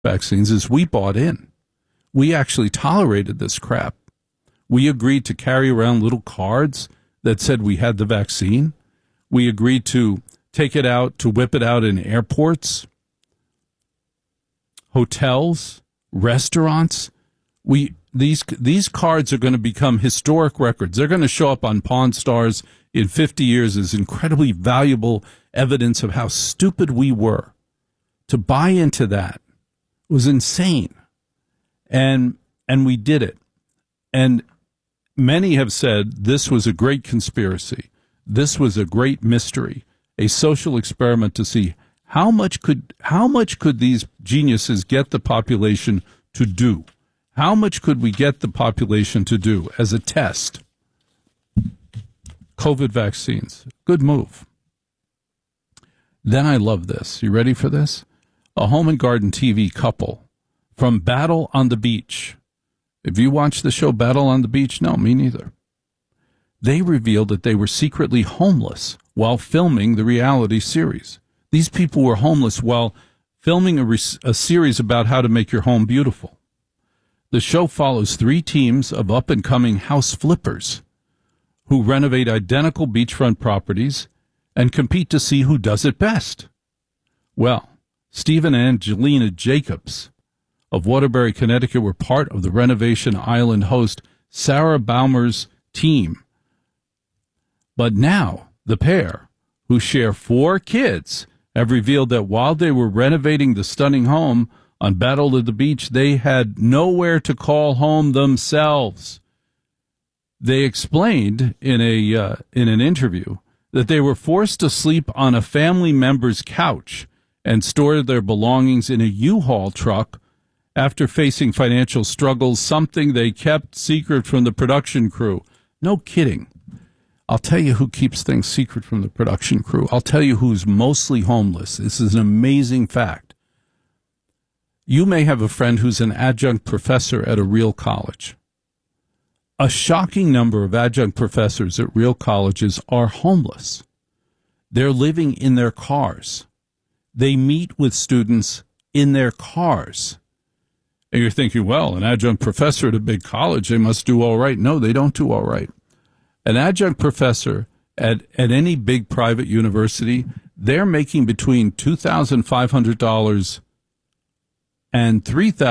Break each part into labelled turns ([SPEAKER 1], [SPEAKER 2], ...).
[SPEAKER 1] vaccines is we bought in. We actually tolerated this crap. We agreed to carry around little cards that said we had the vaccine. We agreed to take it out, to whip it out in airports, hotels, restaurants. These cards are going to become historic records. They're going to show up on Pawn Stars in 50 years as incredibly valuable evidence of how stupid we were. To buy into that was insane. And we did it. And many have said this was a great conspiracy. This was a great mystery, a social experiment to see how much could these geniuses get the population to do? How much could we get the population to do as a test? COVID vaccines. Good move. Then I love this. You ready for this? A Home and Garden TV couple from Battle on the Beach. If you watch the show Battle on the Beach, no, me neither. They revealed that they were secretly homeless while filming the reality series. These people were homeless while filming a series about how to make your home beautiful. The show follows 3 teams of up-and-coming house flippers who renovate identical beachfront properties and compete to see who does it best. Well, Steve and Angelina Jacobs of Waterbury, Connecticut, were part of the Renovation Island host Sarah Baumer's team. But now, the pair, who share 4 kids, have revealed that while they were renovating the stunning home on Battle of the Beach, they had nowhere to call home themselves. They explained in an interview that they were forced to sleep on a family member's couch and store their belongings in a U-Haul truck after facing financial struggles, something they kept secret from the production crew. No kidding. I'll tell you who keeps things secret from the production crew. I'll tell you who's mostly homeless. This is an amazing fact. You may have a friend who's an adjunct professor at a real college. A shocking number of adjunct professors at real colleges are homeless. They're living in their cars. They meet with students in their cars. And you're thinking, well, an adjunct professor at a big college, they must do all right. No, they don't do all right. An adjunct professor at any big private university, they're making between $2,500 and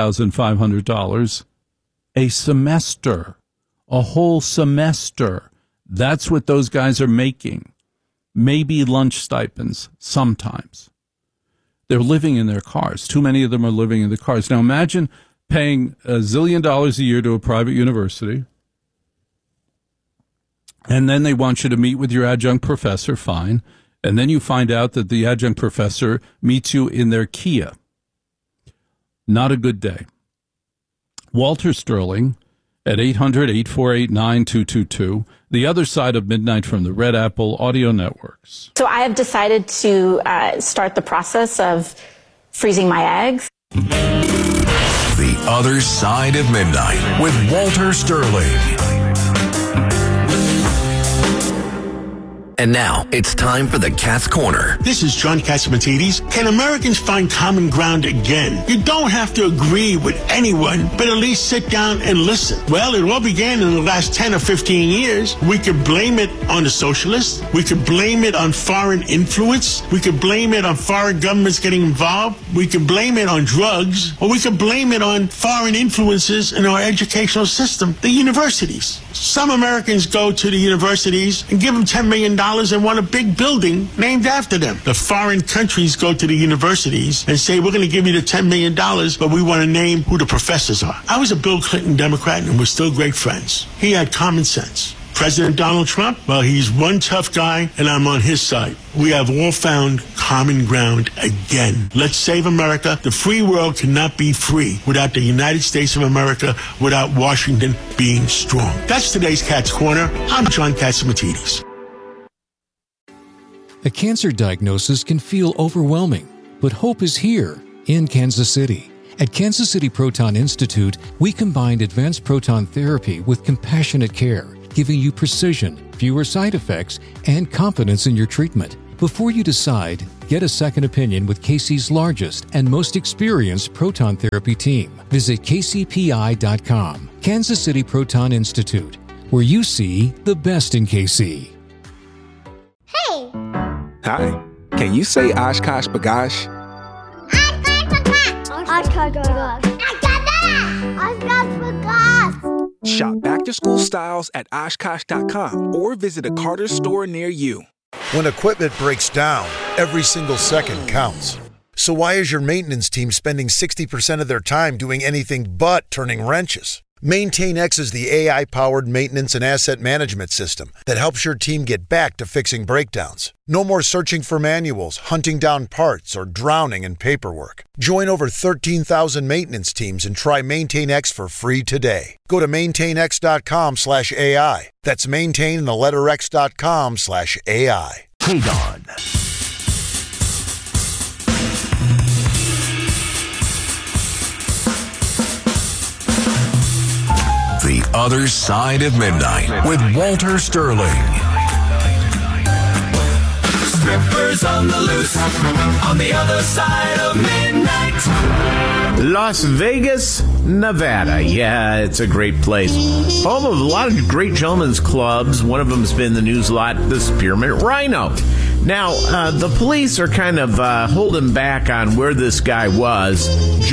[SPEAKER 1] $3,500 a semester, a whole semester. That's what those guys are making. Maybe lunch stipends sometimes. They're living in their cars. Too many of them are living in the cars. Now imagine paying $1 zillion a year to a private university, and then they want you to meet with your adjunct professor, fine, and then you find out that the adjunct professor meets you in their Kia. Not a good day. Walter Sterling at 800-848-9222, the other side of midnight from the Red Apple Audio Networks.
[SPEAKER 2] So I have decided to start the process of freezing my eggs.
[SPEAKER 3] The Other Side of Midnight with Walter Sterling. And now, it's time for the Cat's Corner.
[SPEAKER 4] This is John Catsimatidis. Can Americans find common ground again? You don't have to agree with anyone, but at least sit down and listen. Well, it all began in the last 10 or 15 years. We could blame it on the socialists. We could blame it on foreign influence. We could blame it on foreign governments getting involved. We could blame it on drugs. Or we could blame it on foreign influences in our educational system, the universities. Some Americans go to the universities and give them $10 million and want a big building named after them. The foreign countries go to the universities and say, we're going to give you the $10 million, but we want to name who the professors are. I was a Bill Clinton Democrat, and we're still great friends. He had common sense. President Donald Trump, well, he's one tough guy, and I'm on his side. We have all found common ground again. Let's save America. The free world cannot be free without the United States of America, without Washington being strong. That's today's Cat's Corner. I'm John Catsimatidis.
[SPEAKER 5] A cancer diagnosis can feel overwhelming, but hope is here in Kansas City. At Kansas City Proton Institute, we combined advanced proton therapy with compassionate care, giving you precision, fewer side effects, and confidence in your treatment. Before you decide, Get a second opinion with KC's largest and most experienced proton therapy team. Visit kcpi.com. Kansas City Proton Institute, where you see the best in KC.
[SPEAKER 6] Hey!
[SPEAKER 7] Hi. Can you say Oshkosh B'gosh?
[SPEAKER 6] Oshkosh B'gosh. Oshkosh B'gosh.
[SPEAKER 7] Shop back-to-school styles at Oshkosh.com or visit a Carter store near you.
[SPEAKER 8] When equipment breaks down, every single second counts. So why is your maintenance team spending 60% of their time doing anything but turning wrenches? MaintainX is the AI-powered maintenance and asset management system that helps your team get back to fixing breakdowns. No more searching for manuals, hunting down parts, or drowning in paperwork. Join over 13,000 maintenance teams and try MaintainX for free today. Go to maintainx.com/AI. That's maintain and the letter x.com/AI.
[SPEAKER 3] Hey, Don. The Other Side of Midnight with Walter Sterling.
[SPEAKER 9] Strippers on the loose on the other side of midnight.
[SPEAKER 10] Las Vegas, Nevada. Yeah, it's a great place. Home of a lot of great gentlemen's clubs. One of them's been in the news a lot, the Spearmint Rhino. Now, the police are kind of holding back on where this guy was.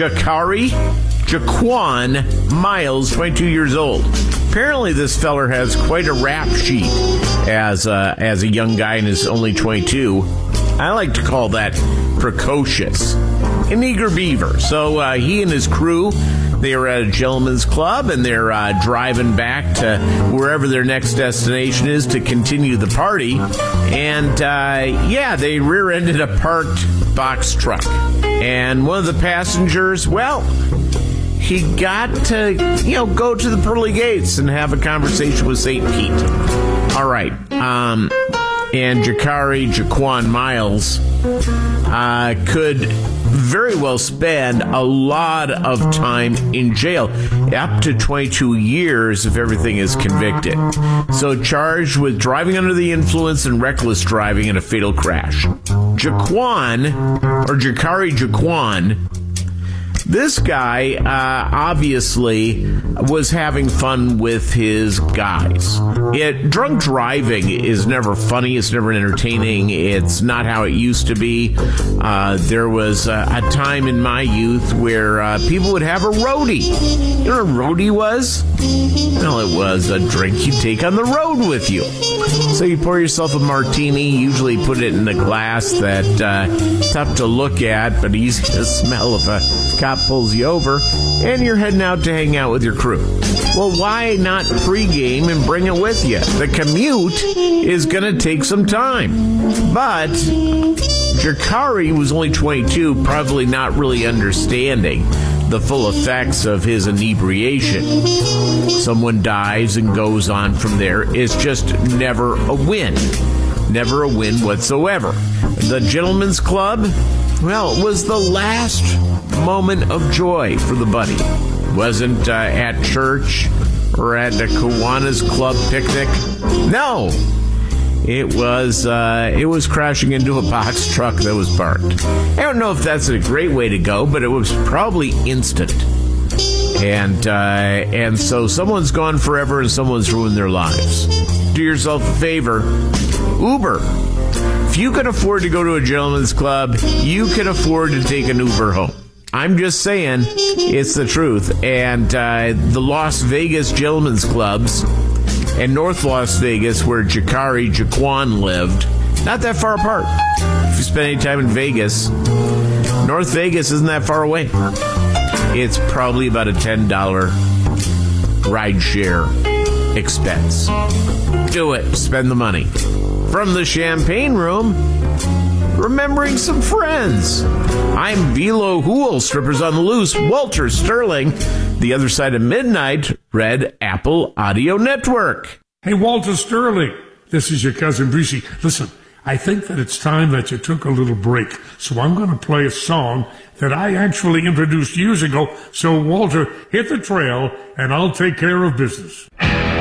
[SPEAKER 10] Jaquan Miles, 22 years old. Apparently, this feller has quite a rap sheet as a young guy and is only 22. I like to call that precocious. An eager beaver. So he and his crew, they were at a gentleman's club, and they're driving back to wherever their next destination is to continue the party. And, they rear-ended a parked box truck. And one of the passengers, well, he got to, go to the pearly gates and have a conversation with St. Pete. All right. And Jaquan Miles could very well spend a lot of time in jail, up to 22 years if everything is convicted. So charged with driving under the influence and reckless driving in a fatal crash. Jakari Jaquan, this guy obviously was having fun with his guys. Drunk driving is never funny. It's never entertaining. It's not how it used to be. There was a time in my youth where people would have a roadie. You know what a roadie was? Well, it was a drink you take on the road with you. So you pour yourself a martini, usually put it in a glass that's tough to look at, but easy to smell if a cop pulls you over, and you're heading out to hang out with your crew. Well, why not pregame and bring it with you? The commute is going to take some time. But Jakari was only 22, probably not really understanding the full effects of his inebriation. Someone dies and goes on from there. It's just never a win. Never a win whatsoever. The Gentleman's Club, well, it was the last moment of joy for the buddy. Wasn't at church or at the Kiwanis Club picnic. No. It was crashing into a box truck that was parked. I don't know if that's a great way to go, but it was probably instant. And so someone's gone forever and someone's ruined their lives. Do yourself a favor. Uber. If you can afford to go to a gentleman's club, you can afford to take an Uber home. I'm just saying, it's the truth. And the Las Vegas gentlemen's clubs and North Las Vegas, where Jaquan lived, not that far apart. If you spend any time in Vegas, North Vegas isn't that far away. It's probably about a $10 ride share expense. Do it. Spend the money. From the Champagne Room, remembering some friends. I'm Velo Hool, Strippers on the Loose, Walter Sterling, The Other Side of Midnight, Red Apple Audio Network.
[SPEAKER 11] Hey, Walter Sterling, this is your cousin Brucey. Listen, I think that it's time that you took a little break, so I'm going to play a song that I actually introduced years ago. So, Walter, hit the trail, and I'll take care of business.